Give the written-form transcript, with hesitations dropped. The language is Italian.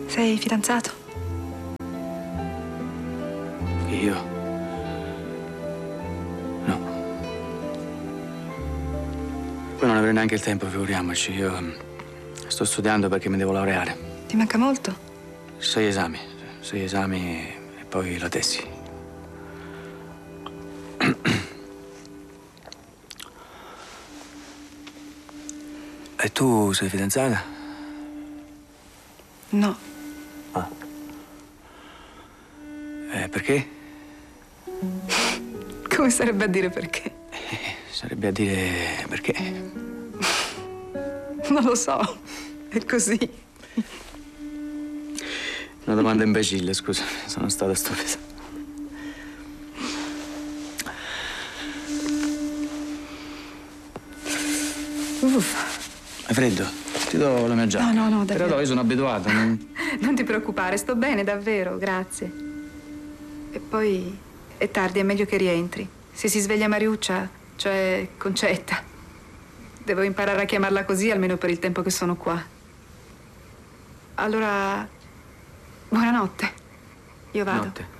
Sei fidanzato? Io? No. Poi non avrei neanche il tempo, figuriamoci. Io sto studiando perché mi devo laureare. Ti manca molto? 6 esami. 6 esami e poi la tesi. E tu sei fidanzata? No. Ah. Perché? Come sarebbe a dire perché? Sarebbe a dire perché. Non lo so. È così. Una domanda imbecille, scusa. Sono stato stupido. Hai freddo? Ti do la mia giacca. No, Te la davvero. do, io sono abituato. Non ti preoccupare, sto bene, davvero, grazie. E poi è tardi, è meglio che rientri. Se si sveglia Mariuccia, cioè Concetta, devo imparare a chiamarla così almeno per il tempo che sono qua. Allora, buonanotte. Io vado. Notte.